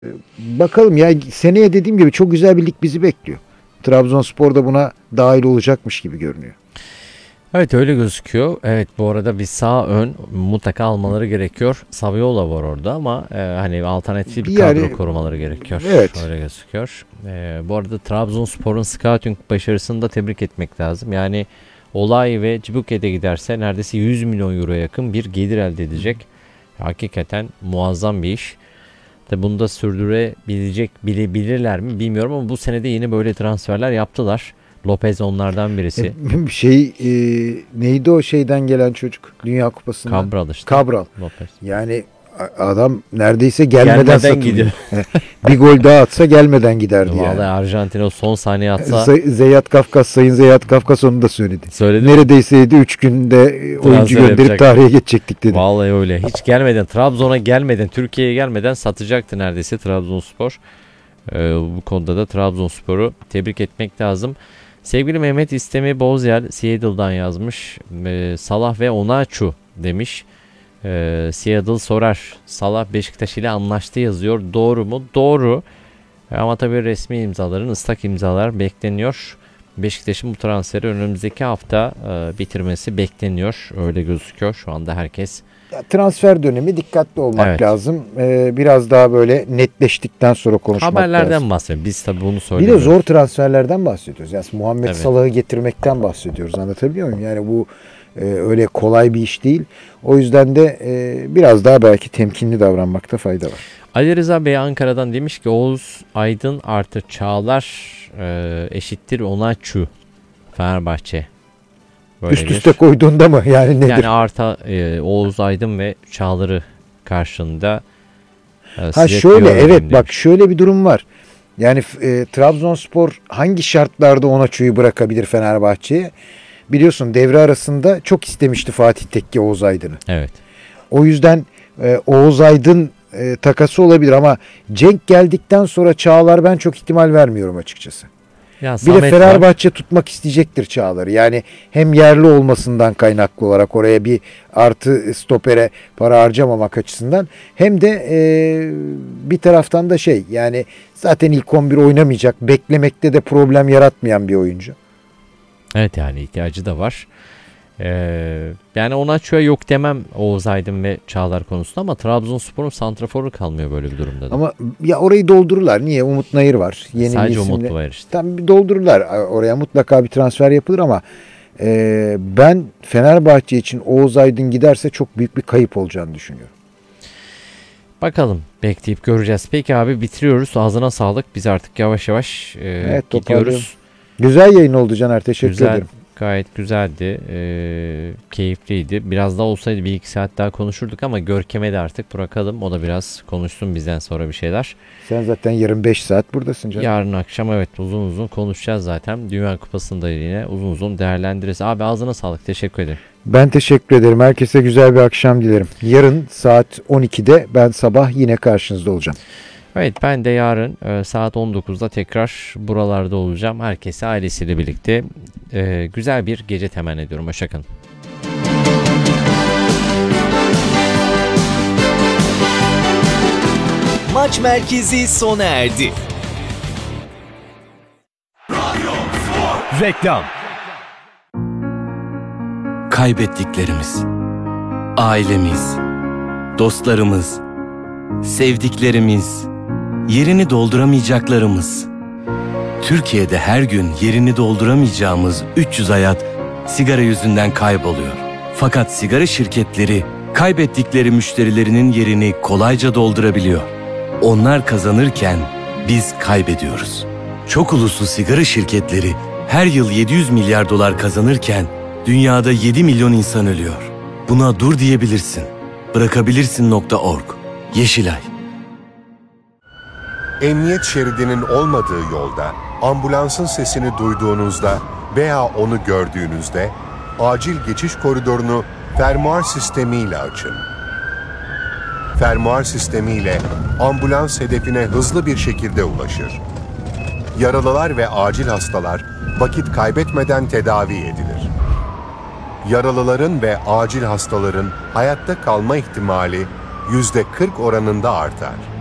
Bakalım ya, seneye dediğim gibi çok güzel bir lig bizi bekliyor. Trabzonspor da buna dahil olacakmış gibi görünüyor. Evet, öyle gözüküyor. Evet, bu arada bir sağ ön mutlaka almaları gerekiyor. Saviola var orada ama hani alternatif bir kadro korumaları gerekiyor. Evet. Öyle gözüküyor. Bu arada Trabzonspor'un scouting başarısını da tebrik etmek lazım. Yani Olay ve Cibuke'de giderse neredeyse 100 milyon euro yakın bir gelir elde edecek. Hakikaten muazzam bir iş. Tabi bunu da sürdürebilirler mi bilmiyorum ama bu senede yeni böyle transferler yaptılar. Lopez onlardan birisi. Neydi o şeyden gelen çocuk? Dünya Kupası'ndan. Cabral işte. Cabral. Lopez. Yani adam neredeyse gelmeden satılıyor. Gidiyor. Bir gol daha atsa gelmeden giderdi yani. Vallahi Arjantin o son saniye atsa. Sayın Zeyat Kafkas onu da söyledi. Söyledi. Neredeyseydi 3 günde oyuncu gönderip yapacak. tarihe geçecektik dedi. Vallahi öyle. Hiç gelmeden, Trabzon'a gelmeden, Türkiye'ye gelmeden satacaktı neredeyse Trabzonspor. Bu konuda da Trabzonspor'u tebrik etmek lazım. Sevgili Mehmet İstemi Bozyel Seattle'dan yazmış. Salah ve Onaçu demiş. Seattle sorar. Salah Beşiktaş ile anlaştı yazıyor. Doğru mu? Doğru. Ama tabii resmi imzaların, ıslak imzalar bekleniyor. Beşiktaş'ın bu transferi önümüzdeki hafta bitirmesi bekleniyor. Öyle gözüküyor. Şu anda herkes. Transfer dönemi dikkatli olmak lazım. Biraz daha böyle netleştikten sonra konuşmak Haberlerden lazım. bahsediyoruz. Biz tabii bunu Bir söylüyoruz. de zor transferlerden bahsediyoruz. Yani Muhammed Salah'ı getirmekten bahsediyoruz. Anlatabiliyor muyum? Yani bu öyle kolay bir iş değil. O yüzden de biraz daha belki temkinli davranmakta fayda var. Ali Rıza Bey Ankara'dan demiş ki Oğuz Aydın artı Çağlar eşittir Onaçu Fenerbahçe. Böyle üst üste koyduğunda mı? Yani nedir? Yani arta Oğuz Aydın ve Çağlar'ı karşında şöyle evet demiş. Bak şöyle bir durum var. Yani Trabzonspor hangi şartlarda Onaçu'yu bırakabilir Fenerbahçe'ye? Biliyorsun devre arasında çok istemişti Fatih Tekke Oğuz Aydın'ı. Evet. O yüzden Oğuz Aydın takası olabilir ama Cenk geldikten sonra Çağlar ben çok ihtimal vermiyorum açıkçası. Ya bir de Fenerbahçe tutmak isteyecektir Çağlar'ı. Yani hem yerli olmasından kaynaklı olarak oraya bir artı stopere para harcamamak açısından hem de bir taraftan da yani zaten ilk 11 oynamayacak. Beklemekte de problem yaratmayan bir oyuncu. Evet, yani ihtiyacı da var. Yani Onaçu'ya yok demem Oğuz Aydın ve Çağlar konusunda ama Trabzonspor'un santraforu kalmıyor böyle bir durumda da. Ama ya orayı doldururlar. Niye? Umut Nayır var. Yeni Sadece bir Umut var işte. Tam bir doldururlar. Oraya mutlaka bir transfer yapılır ama ben Fenerbahçe için Oğuz Aydın giderse çok büyük bir kayıp olacağını düşünüyorum. Bakalım, bekleyip göreceğiz. Peki abi, bitiriyoruz. Ağzına sağlık. Biz artık yavaş yavaş gidiyoruz. Güzel yayın oldu Caner. Teşekkür ederim. Gayet güzeldi. Keyifliydi. Biraz daha olsaydı 1-2 saat daha konuşurduk ama Görkem'e de artık bırakalım. O da biraz konuşsun bizden sonra bir şeyler. Sen zaten yarın 5 saat buradasın canım. Yarın akşam evet uzun uzun konuşacağız zaten. Dünya Kupası'nda yine uzun uzun değerlendiririz. Abi ağzına sağlık. Teşekkür ederim. Ben teşekkür ederim. Herkese güzel bir akşam dilerim. Yarın saat 12'de ben sabah yine karşınızda olacağım. Evet, ben de yarın saat 19'da tekrar buralarda olacağım. Herkese ailesiyle birlikte güzel bir gece temenni ediyorum. Hoşçakalın. Maç merkezi sona erdi. Reklam. Kaybettiklerimiz, ailemiz, dostlarımız, sevdiklerimiz, yerini dolduramayacaklarımız. Türkiye'de her gün yerini dolduramayacağımız 300 hayat sigara yüzünden kayboluyor. Fakat sigara şirketleri kaybettikleri müşterilerinin yerini kolayca doldurabiliyor. Onlar kazanırken biz kaybediyoruz. Çok uluslu sigara şirketleri her yıl 700 milyar dolar kazanırken dünyada 7 milyon insan ölüyor. Buna dur diyebilirsin. Bırakabilirsin.org. Yeşilay. Emniyet şeridinin olmadığı yolda, ambulansın sesini duyduğunuzda veya onu gördüğünüzde acil geçiş koridorunu fermuar sistemiyle açın. Fermuar sistemiyle ambulans hedefine hızlı bir şekilde ulaşır. Yaralılar ve acil hastalar vakit kaybetmeden tedavi edilir. Yaralıların ve acil hastaların hayatta kalma ihtimali %40 oranında artar.